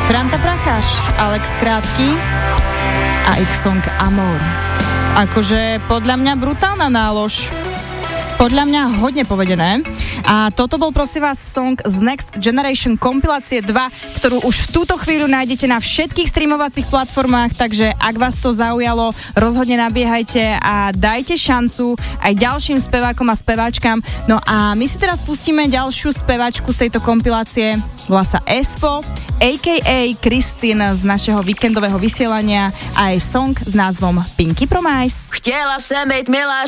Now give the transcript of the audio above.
Franta Pracháš, Alex Krátky a ich song Amor. Akože podľa mňa brutálna nálož. Podľa mňa hodne povedené. A toto bol prosím vás song z Next Generation kompilácie 2, ktorú už v túto chvíľu nájdete na všetkých streamovacích platformách, takže ak vás to zaujalo, rozhodne nabiehajte a dajte šancu aj ďalším spevákom a speváčkam. No a my si teraz pustíme ďalšiu speváčku z tejto kompilácie. Volá sa Espo, a.k.a. Kristín z našeho víkendového vysielania a jej song s názvom Pinky Promise. Chtěla jsem být milá